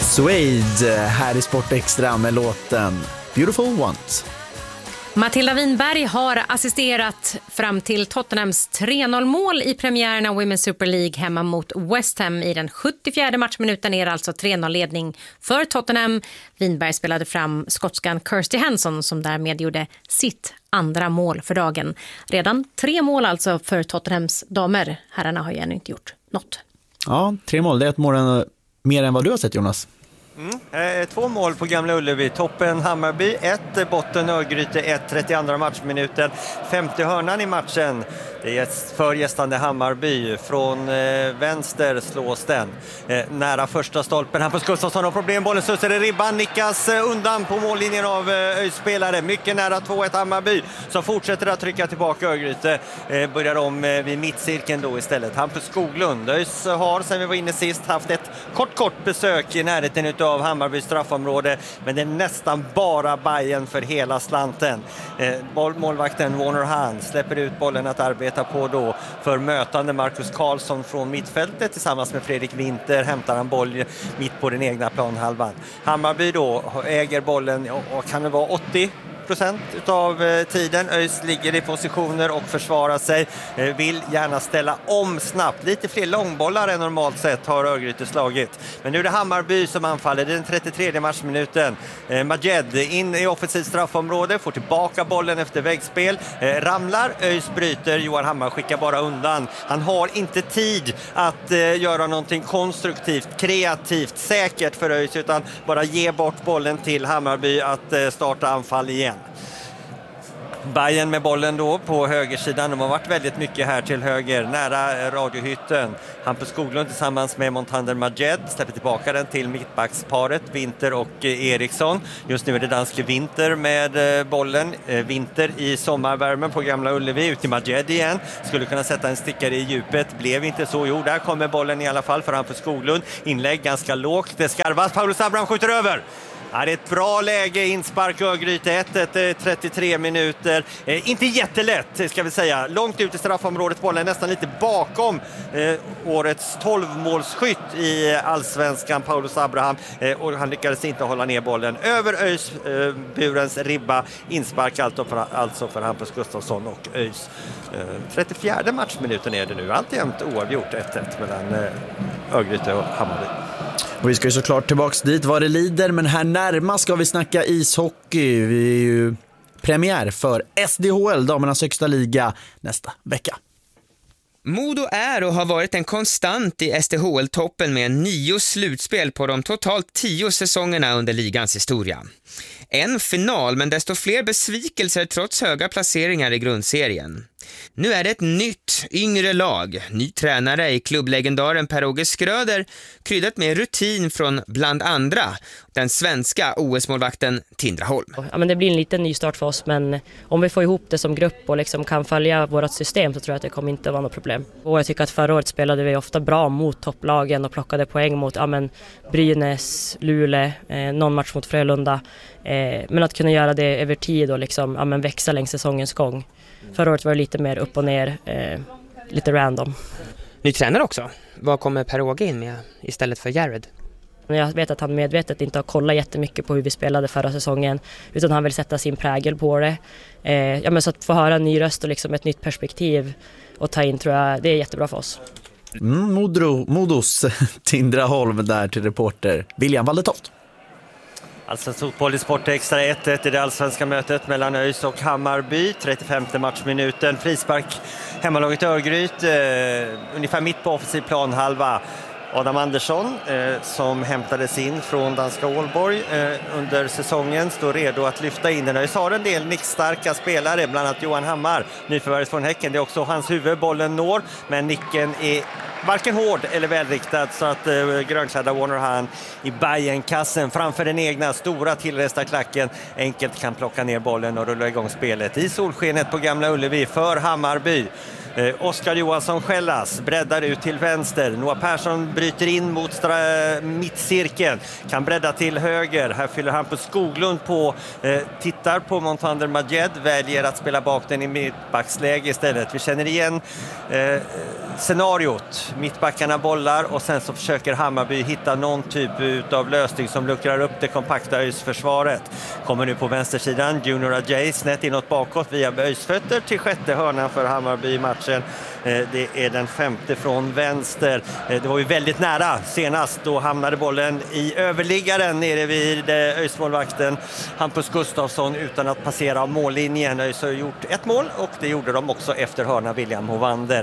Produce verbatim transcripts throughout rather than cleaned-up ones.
Suede här i Sport Extra med låten Beautiful Ones. Matilda Winberg har assisterat fram till Tottenhams tre noll-mål i premiären av Women's Super League hemma mot West Ham. I den sjuttiofjärde matchminuten är det alltså tre noll-ledning för Tottenham. Winberg spelade fram skotskan Kirsty Hanson som därmed gjorde sitt andra mål för dagen. Redan tre mål alltså för Tottenhams damer. Herrarna har ju ännu inte gjort något. Ja, tre mål. Det är ett mål mer än vad du har sett, Jonas. Mm. Eh, två mål på Gamla Ullevi. Toppen Hammarby ett, botten Örgryte ett, trettioandra matchminuten. Femte hörnan i matchen. Det är för gästande Hammarby. Från eh, vänster slås den. Eh, nära första stolpen. Hampus Gustafsson har problem. Bollen sussar i ribban. Nickas eh, undan på mållinjen av eh, spelare. Mycket nära två ett Hammarby. Som fortsätter att trycka tillbaka Örgryte. Eh, börjar om eh, vid mittcirkeln då istället. Hampus Skoglund. ÖIS har sen vi var inne sist haft ett kort kort besök i närheten utav av Hammarbys straffområde, men det är nästan bara Bayern för hela slanten. Eh, målvakten Warner Hahn släpper ut bollen att arbeta på då för mötande Marcus Karlsson från mittfältet. Tillsammans med Fredrik Winter hämtar han boll mitt på den egna planhalvan. Hammarby då äger bollen och, och kan det vara åttio procent utav eh, tiden. ÖIS ligger i positioner och försvarar sig. Eh, vill gärna ställa om snabbt. Lite fler långbollar än normalt sett har Örgryte slagit. Men nu är det Hammarby som anfaller. Det är den trettiotredje matchminuten. Eh, Majed in i offensivt straffområde. Får tillbaka bollen efter väggspel. Eh, ramlar. ÖIS bryter. Johan Hammar skickar bara undan. Han har inte tid att eh, göra någonting konstruktivt, kreativt, säkert för ÖIS, utan bara ge bort bollen till Hammarby att eh, starta anfall igen. Bayern med bollen då på högersidan. De har varit väldigt mycket här till höger, nära radiohytten. Hampus Skoglund tillsammans med Montander Majed släpper tillbaka den till mittbacksparet Winter och Eriksson. Just nu är det danske Winter med bollen. Winter i sommarvärmen på Gamla Ullevi, ut till Majed igen. Skulle kunna sätta en stickare i djupet, blev inte så. Jo, där kommer bollen i alla fall för Hampus Skoglund. Inlägg ganska lågt, det skarvas. Paulus Abraham skjuter över. Ja, det är ett bra läge, inspark Örgryte ett, trettiotre minuter. Eh, inte jättelätt ska vi säga. Långt ut i straffområdet, bollen nästan lite bakom eh, årets tolv-målsskytt i allsvenskan, Paulus Abraham. Eh, och han lyckades inte hålla ner bollen över ÖIS eh, burens ribba. Inspark alltså för, alltså för Hampus Gustafsson och ÖIS. Eh, trettiofjärde matchminuten är det nu. Alltjämt oavgjort ett ett mellan eh, Örgryte och Hammarby. Och vi ska ju såklart tillbaks dit vad det lider, men här närmast ska vi snacka ishockey. Vi är ju premiär för S D H L, damernas högsta liga, nästa vecka. Modo är och har varit en konstant i S D H L-toppen med nio slutspel på de totalt tio säsongerna under ligans historia. En final, men desto fler besvikelser trots höga placeringar i grundserien. Nu är det ett nytt, yngre lag. Ny tränare i klubblegendaren Per-Åge Skröder, kryddat med rutin från bland andra den svenska O S-målvakten Tindra Holm. Ja, men det blir en liten ny start för oss, men om vi får ihop det som grupp och liksom kan följa vårt system så tror jag att det kommer inte vara något problem. Och jag tycker att förra året spelade vi ofta bra mot topplagen och plockade poäng mot ja, men Brynäs, Luleå, eh, någon match mot Frölunda. Eh, men att kunna göra det över tid och liksom, ja, men växa längs säsongens gång. Förra året var det lite mer upp och ner, eh, lite random. Ny tränare också. Vad kommer Per-Åge in med istället för Jared? Jag vet att han medvetet inte har kollat jättemycket på hur vi spelade förra säsongen, utan han vill sätta sin prägel på det. Eh, ja, men så att få höra en ny röst och liksom ett nytt perspektiv och ta in, tror jag, det är jättebra för oss. Mm, Modro, Modos Tindra Holm där till reporter William Waldetoft. Alltså fotboll i Sport Extra ett ett i det allsvenska mötet mellan ÖIS och Hammarby. trettiofemte matchminuten. Frispark hemmalaget Örgryte. Eh, ungefär mitt på offensiv planhalva. Adam Andersson eh, som hämtades in från danska Ålborg eh, under säsongen står redo att lyfta in den. ÖIS har en del nickstarka spelare, bland annat Johan Hammar, nyförvärvet från Häcken. Det är också hans huvud bollen når, men nicken är varken hård eller välriktad, så att eh, grönklädda Warner Hahn i Bayern-kassen framför den egna stora tillresta klacken enkelt kan plocka ner bollen och rulla igång spelet i solskenet på Gamla Ullevi för Hammarby. Eh, Oskar Johansson skällas, breddar ut till vänster. Noah Persson bryter in mot stra- mittcirkeln, kan bredda till höger. Här fyller han på Skoglund på, eh, tittar på Montander Majed, väljer att spela bak den i mittbacksläge istället. Vi känner igen eh, scenariot. Mittbackarna bollar och sen så försöker Hammarby hitta någon typ av lösning som luckrar upp det kompakta Öjs-försvaret. Kommer nu på vänstersidan, Junior Ajay snett inåt bakåt via Öjs-fötter till sjätte hörnan för Hammarby i matchen. Det är den femte från vänster. Det var ju väldigt nära senast. Då hamnade bollen i överliggaren nere vid Öjsmålvakten Hampus Gustafsson utan att passera mållinjen. Öjs har gjort ett mål och det gjorde de också efter hörna William Hovander.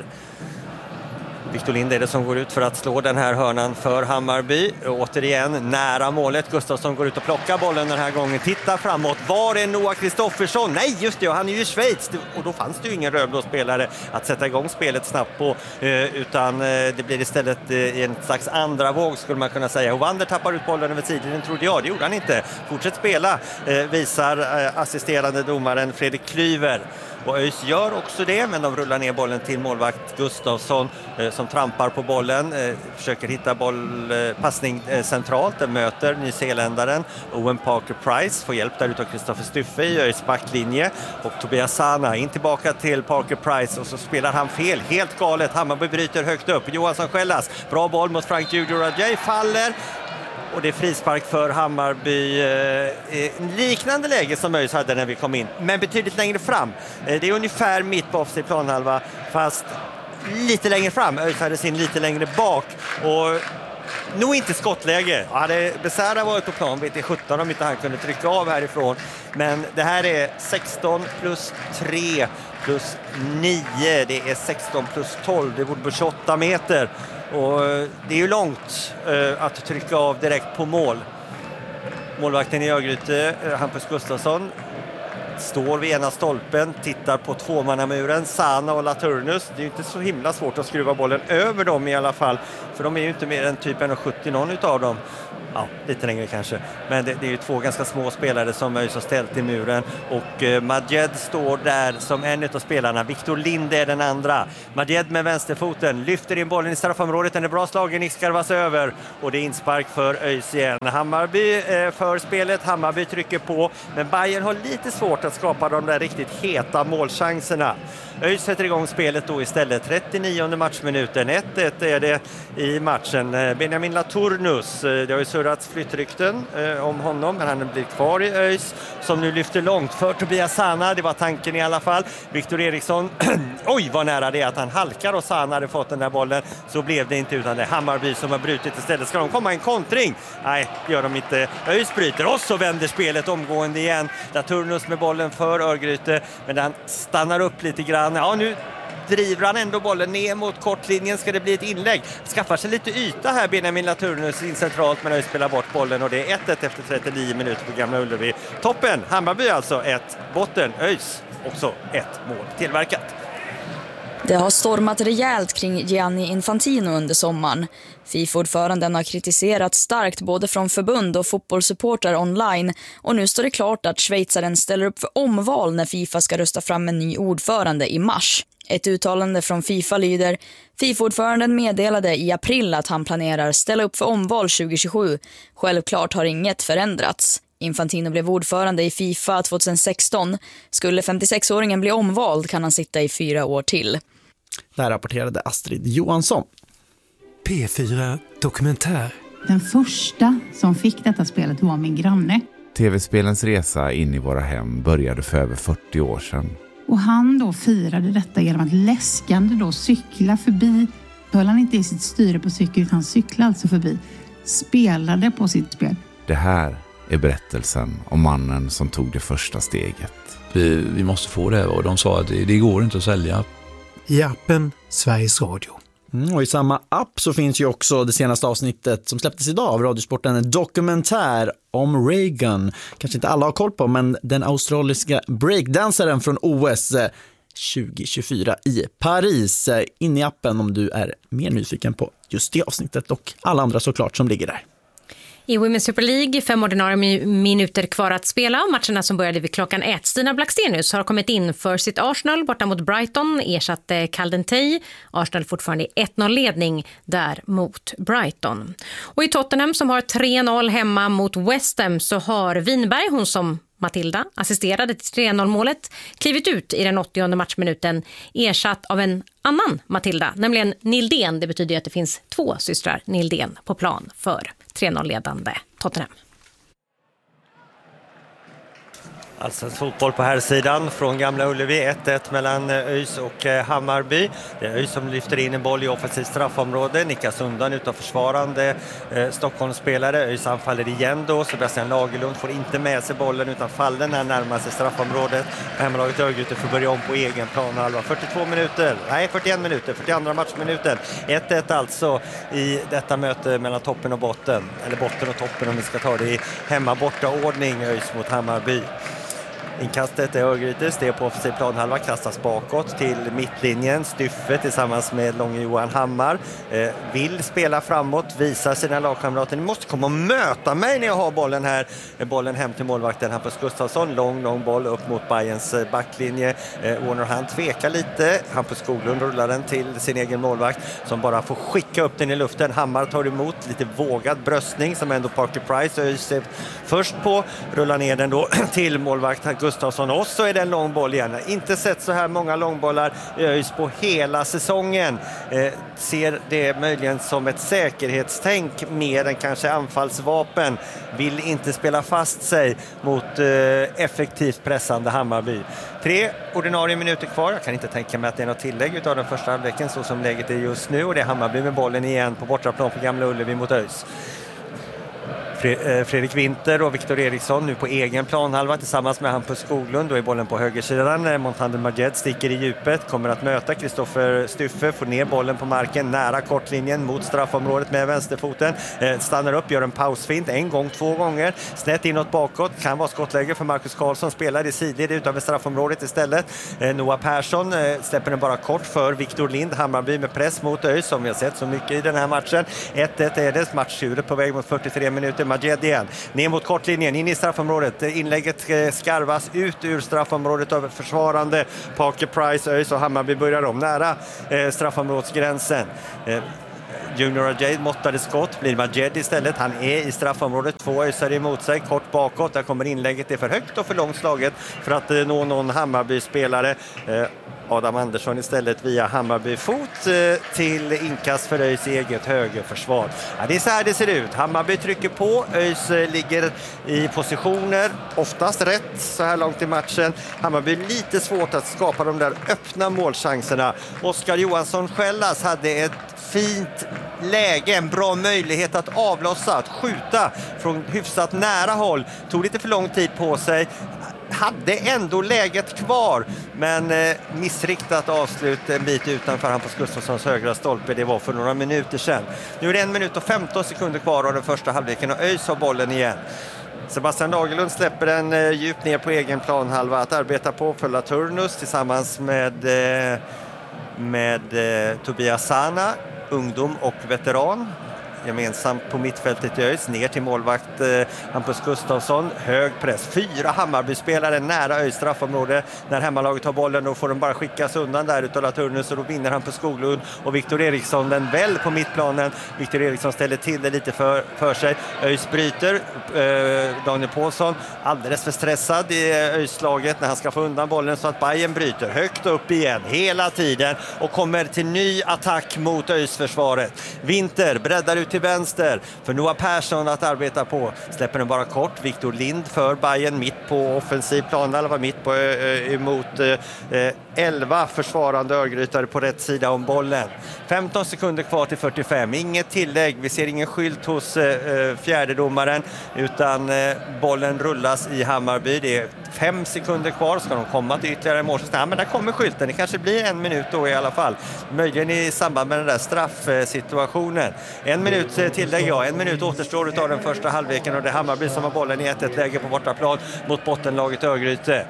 Victor Lind är det som går ut för att slå den här hörnan för Hammarby. Återigen nära målet. Gustafsson går ut och plockar bollen den här gången. Titta framåt. Var är Noah Kristoffersson? Nej, just det. Han är ju i Schweiz. Och då fanns det ju ingen Rögle-spelare att sätta igång spelet snabbt på. Utan det blir istället en slags andra våg skulle man kunna säga. Hovander tappar ut bollen över tiden, trodde jag. Det gjorde han inte. Fortsätt spela, visar assisterande domaren Fredrik Klyver. Och Öjs gör också det, men de rullar ner bollen till målvakt Gustafsson eh, som trampar på bollen, eh, försöker hitta boll, eh, passning eh, centralt, den möter nyzeeländaren Owen Parker Price, får hjälp där utav Kristoffer Stuffe i Öjs backlinje och Tobias Sana in tillbaka till Parker Price och så spelar han fel, helt galet. Hammarby bryter högt upp, Johansson skällas, bra boll mot Frank Junior Ajay, faller. Och det är frispark för Hammarby, eh, liknande läge som Öjs hade när vi kom in, men betydligt längre fram. Eh, det är ungefär mitt på offside planhalva, fast lite längre fram. Öjs hade sin lite längre bak och nog inte skottläge. Hade Becerra varit på plan vet jag sjutton om inte han kunde trycka av härifrån. Men det här är sexton plus tre plus nio, det är sexton plus tolv, det borde på tjugoåtta meter. Och det är ju långt uh, att trycka av direkt på mål. Målvakten i Örgryte, uh, Hampus Gustafsson, står vid ena stolpen, tittar på tvåmannamuren, Sana och Laturnus. Det är ju inte så himla svårt att skruva bollen över dem i alla fall, för de är ju inte mer än typ en sjuttio någon utav dem. Ja, lite längre kanske. Men det, det är ju två ganska små spelare som Öjs har ställt i muren. Och eh, Majed står där som en av spelarna. Victor Lind är den andra. Majed med vänsterfoten lyfter in bollen i straffområdet. Den är bra slagen, Nick skarvas över. Och det är inspark för Öjs igen. Hammarby eh, för spelet. Hammarby trycker på. Men Bayern har lite svårt att skapa de där riktigt heta målchanserna. Öjs sätter igång spelet då istället. trettionionde matchminuten. ett ett är det i matchen. Benjamin Laturnus, det har ju surrats flyttrykten eh, om honom, men han blir kvar i Öjs som nu lyfter långt för Tobias Sana. Det var tanken i alla fall. Victor Eriksson, oj vad nära det är att han halkar och Sana hade fått den där bollen. Så blev det inte, utan det är Hammarby som har brutit istället. Ska de komma en kontring? Nej, gör de inte. Öjs bryter och så vänder spelet omgående igen. Laturnus med bollen för Örgryte, men han stannar upp lite grann. Ja, nu driver han ändå bollen ner mot kortlinjen. Ska det bli ett inlägg? Skaffar sig lite yta här Benjamin Laturnus in centralt, men Öjs spelar bort bollen och det är ett ett efter trettionio minuter på Gamla Ullevi. Toppen, Hammarby alltså ett, botten Öjs också ett mål tillverkat. Det har stormat rejält kring Gianni Infantino under sommaren. FIFA-ordföranden har kritiserat starkt både från förbund och fotbollssupportrar online, och nu står det klart att schweizaren ställer upp för omval när FIFA ska rösta fram en ny ordförande i mars. Ett uttalande från FIFA lyder: FIFA-ordföranden meddelade i april att han planerar ställa upp för omval tjugohundratjugosju. Självklart har inget förändrats. Infantino blev ordförande i FIFA tjugohundrasexton. Skulle femtiosexåringen bli omvald kan han sitta i fyra år till. Där rapporterade Astrid Johansson. P fyra Dokumentär. Den första som fick detta spelet var min granne. T V-spelens resa in i våra hem började för över fyrtio år sedan. Och han då firade detta genom att läskande då cykla förbi. Höll han inte i sitt styre på cykel utan cyklade alltså förbi. Spelade på sitt spel. Det här är berättelsen om mannen som tog det första steget. Vi, vi måste få det, och de sa att det, det går inte att sälja. I appen Sveriges Radio. Mm, och i samma app så finns ju också det senaste avsnittet som släpptes idag av Radiosporten, en dokumentär om Reagan. Kanske inte alla har koll på, men den australiska breakdansaren från O S tjugo tjugofyra i Paris. In i appen om du är mer nyfiken på just det avsnittet och alla andra såklart som ligger där. I Women's Super League, fem ordinarie minuter kvar att spela. Matcherna som började vid klockan ett. Stina Blackstenius har kommit in för sitt Arsenal borta mot Brighton, ersatte Caldentey. Arsenal fortfarande i ett noll-ledning där mot Brighton. Och i Tottenham som har tre noll hemma mot West Ham så har Winberg, hon som Matilda assisterade till tre noll-målet, klivit ut i den åttionde matchminuten, ersatt av en annan Matilda, nämligen Nildén. Det betyder att det finns två systrar Nildén på plan för tre noll-ledande Tottenham. Alltså fotboll på här sidan från Gamla Ullevi, ett ett mellan ÖIS och Hammarby. Det är ÖIS som lyfter in en boll i offensivt straffområde, nickas undan utav försvarande eh, Stockholmsspelare. ÖIS anfaller igen då, Sebastian Lagerlund får inte med sig bollen utan faller när närmar sig straffområdet. Hemmalaget Örgryte får börja om på egen plan halva. fyrtiotvå minuter, nej fyrtioen minuter, fyrtioandra matchminuten. ett ett alltså i detta möte mellan toppen och botten, eller botten och toppen om vi ska ta det i hemma-borta-ordning, ÖIS mot Hammarby. Inkastet är Örgrytes, det är på offensiv planhalva, kastas bakåt till mittlinjen. Styffe tillsammans med Långe Johan Hammar eh, vill spela framåt, visar sina lagkamrater: ni måste komma och möta mig när jag har bollen här. Bollen hem till målvakten Hampus Gustafsson, lång, lång boll upp mot Bayerns backlinje. eh, Warner han tvekar lite, Hampus Skoglund rullar den till sin egen målvakt som bara får skicka upp den i luften. Hammar tar emot, lite vågad bröstning som ändå Parker Price är först på, rullar ner den då till målvakt Gustafsson, och så är det en lång boll igen. Inte sett så här många långbollar i ÖIS på hela säsongen. Eh, ser det möjligen som ett säkerhetstänk mer än kanske anfallsvapen. Vill inte spela fast sig mot eh, effektivt pressande Hammarby. Tre ordinarie minuter kvar. Jag kan inte tänka mig att det är något tillägg utav den första halvleken så som läget är just nu, och det är Hammarby med bollen igen på bortaplan på Gamla Ullevi mot ÖIS. Fredrik Winter och Viktor Eriksson nu på egen planhalva tillsammans med Hampus Skoglund. Då är bollen på högersidan. Montander Majed sticker i djupet, kommer att möta Kristoffer Styffe, får ner bollen på marken nära kortlinjen mot straffområdet med vänsterfoten. Stannar upp, gör en pausfint en gång, två gånger. Snett inåt bakåt, kan vara skottläge för Marcus Karlsson, spelar i sidled utanför straffområdet istället. Noah Persson släpper den bara kort för Viktor Lind. Hammarby med press mot ÖIS som vi har sett så mycket i den här matchen. ett ett är det, matchtjuret på väg mot fyrtiotre minuter. Majed igen, ner mot kortlinjen, in i straffområdet. Inlägget skarvas ut ur straffområdet av försvarande Parker Price. ÖIS och Hammarby börjar om nära eh, straffområdsgränsen. Eh, Junior Ajay måttade skott, blir Majed istället. Han är i straffområdet, två ÖISare emot sig, kort bakåt. Där kommer inlägget, det är för högt och för långt slaget för att eh, nå någon Hammarby-spelare. Eh, Adam Andersson istället via Hammarby fot eh, till inkast för ÖIS eget högerförsvar. Ja, det är så här det ser ut. Hammarby trycker på, ÖIS eh, ligger i positioner, oftast rätt så här långt i matchen. Hammarby lite svårt att skapa de där öppna målchanserna. Oskar Johansson Skällas hade ett fint läge, en bra möjlighet att avlossa, att skjuta från hyfsat nära håll. Tog lite för lång tid på sig. Hade ändå läget kvar, men eh, missriktat avslut en bit utanför Hampus Gustafssons högra stolpe. Det var för några minuter sedan. Nu är det en minut och femton sekunder kvar av den första halvleken och ÖIS har bollen igen. Sebastian Lagerlund släpper den eh, djupt ner på egen planhalva att arbeta på för Turnus tillsammans med, eh, med eh, Tobias Sana, ungdom och veteran. Gemensamt på mittfältet i ÖIS, ner till målvakt eh, Hampus Gustafsson, hög press, fyra Hammarby-spelare nära ÖIS straffområde. När hemmalaget har bollen då får de bara skickas undan där utav Laturnus, och då vinner Hampus Skoglund och Viktor Eriksson den väl på mittplanen. Viktor Eriksson ställer till det lite för, för sig. ÖIS bryter, eh, Daniel Paulsson alldeles för stressad i ÖIS-laget när han ska få undan bollen, så att Bayern bryter högt upp igen hela tiden och kommer till ny attack mot ÖIS-försvaret. Winter breddar ut till vänster för Noah Persson att arbeta på. Släpper den bara kort. Viktor Lind för Bayern mitt på offensiv plan. Eller var mitt på äh, emot äh, elva försvarande Örgrytare på rätt sida om bollen. femton sekunder kvar till fyrtiofem. Inget tillägg. Vi ser ingen skylt hos äh, fjärdedomaren utan äh, bollen rullas i Hammarby. Det är fem sekunder kvar. Ska de komma till ytterligare mål? Nej, men där kommer skylten. Det kanske blir en minut då i alla fall. Möjligen i samband med den där straffsituationen. En minut tillägg, ja. En minut återstår av den första halvleken och det är Hammarby som har bollen i ett ett läge på bortaplan mot bottenlaget Örgryte.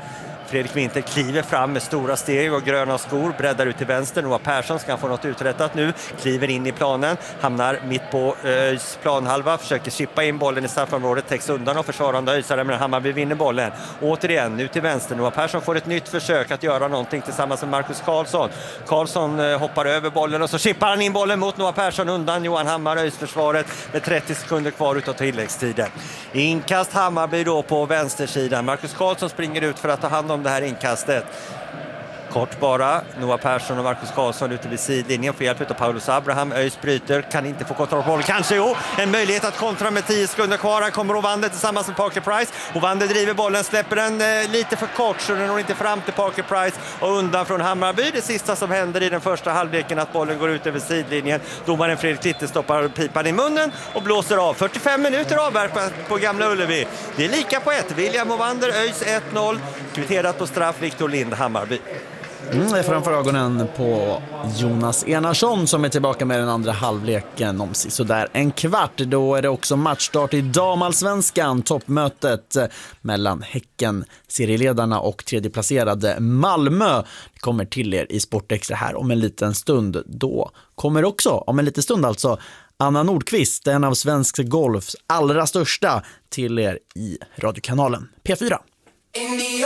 Fredrik Winter kliver fram med stora steg och gröna skor, breddar ut till vänster. Noah Persson ska få något uträttat nu, kliver in i planen, hamnar mitt på ÖIS planhalva, försöker chippa in bollen i straffområdet, täcks undan och försvarande ÖISare, men Hammarby vinner bollen. Återigen, nu till vänster. Noah Persson får ett nytt försök att göra någonting tillsammans med Marcus Karlsson. Karlsson eh, hoppar över bollen och så chippar han in bollen mot Noah Persson undan Johan Hammar, ÖIS-försvaret med trettio sekunder kvar utav tilläggstiden. Inkast Hammarby då på vänstersidan. Marcus Karlsson springer ut för att ta hand om det här inkastet. Kort bara, Noah Persson och Marcus Karlsson ute vid sidlinjen får hjälp av Paulus Abraham. ÖIS bryter, kan inte få kontroll på bollen. Kanske jo, en möjlighet att kontra med tio sekunder kvar. Här kommer Ovander tillsammans med Parker Price. Ovander driver bollen, släpper den eh, lite för kort så den når inte fram till Parker Price och undan från Hammarby. Det sista som händer i den första halvleken att bollen går ut över sidlinjen. Domaren Fredrik Litte stoppar pipan i munnen och blåser av. fyrtiofem minuter avverkat på Gamla Ullevi. Det är lika på ett. William Ovander, ÖIS ett noll. Kvitterat på straff, Victor Lind, Hammarby. Mm, det är framför ögonen på Jonas Enarsson som är tillbaka med den andra halvleken om så där en kvart. Då är det också matchstart i damallsvenskan, toppmötet mellan Häcken, serieledarna och tredjeplacerade Malmö. Det kommer till er i Sportextra här om en liten stund. Då kommer också, om en liten stund alltså, Anna Nordqvist, en av svensk golfs allra största, till er i radiokanalen P fyra.